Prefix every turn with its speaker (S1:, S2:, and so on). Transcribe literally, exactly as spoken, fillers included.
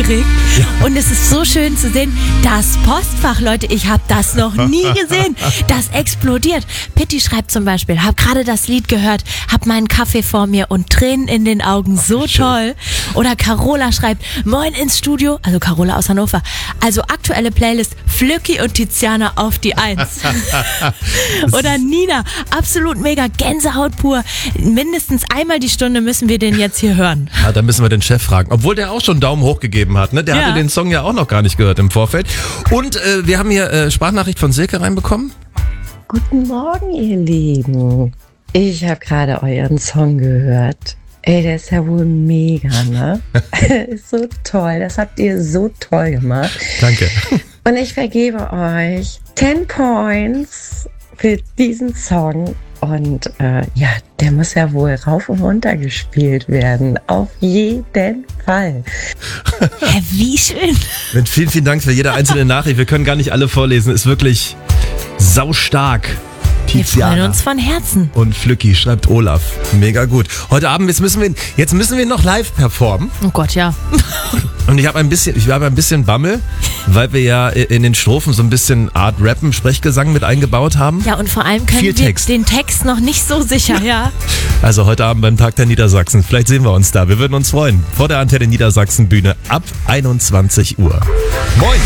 S1: aufgeregt. Ja. Und es ist so schön zu sehen, das Postfach, Leute, ich habe das noch nie gesehen. Das explodiert. Pitti schreibt zum Beispiel, habe gerade das Lied gehört, habe meinen Kaffee vor mir und Tränen in den Augen, so
S2: schön.
S1: toll. Oder Carola schreibt, moin ins Studio, also Carola aus Hannover, also aktuelle Playlist, Flücki und Tiziana auf die Eins. Oder Nina, absolut mega, Gänsehaut pur. Mindestens einmal die Stunde müssen wir den jetzt hier hören.
S2: Ja, da müssen wir den Chef fragen. Obwohl der auch schon Daumen hoch gegeben hat. Ne? Der
S1: Ja.
S2: hatte den Song ja auch noch gar nicht gehört im Vorfeld. Und äh, wir haben hier äh, Sprachnachricht von Silke reinbekommen.
S3: Guten Morgen, ihr Lieben. Ich habe gerade euren Song gehört. Ey, der ist ja wohl mega, ne? Ist so toll. Das habt ihr so toll gemacht.
S2: Danke.
S3: Und ich vergebe euch zehn Points für diesen Song. Und äh, ja, der muss ja wohl rauf und runter gespielt werden. Auf jeden Fall.
S1: Hä, wie schön.
S2: Mit vielen, vielen Dank für jede einzelne Nachricht. Wir können gar nicht alle vorlesen. Ist wirklich saustark.
S1: Wir freuen
S2: Tiziana
S1: uns von Herzen.
S2: und Flücki, schreibt Olaf. Mega gut. Heute Abend, jetzt müssen wir, jetzt müssen wir noch live performen.
S1: Oh Gott, ja.
S2: Und ich habe ein bisschen, ich habe ein bisschen Bammel, weil wir ja in den Strophen so ein bisschen Art Rappen, Sprechgesang mit eingebaut haben.
S1: Ja, und vor allem können
S2: Viel
S1: wir
S2: Text.
S1: den Text noch nicht so sicher, ja.
S2: Also heute Abend beim Tag der Niedersachsen. Vielleicht sehen wir uns da. Wir würden uns freuen. Vor der Antenne Niedersachsen Bühne ab einundzwanzig Uhr. Moin!